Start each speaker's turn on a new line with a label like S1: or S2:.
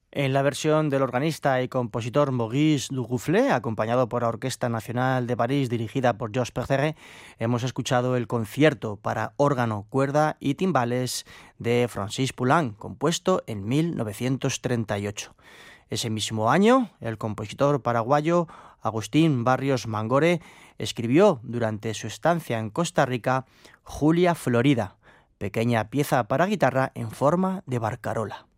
S1: En la versión del organista y compositor Maurice Duruflé, acompañado por la Orquesta Nacional de París dirigida por Georges Perret, hemos escuchado el concierto para órgano, cuerda y timbales de Francis Poulenc, compuesto en 1938. Ese mismo año, el compositor paraguayo Agustín Barrios Mangore escribió durante su estancia en Costa Rica Julia Florida, pequeña pieza para guitarra en forma de barcarola.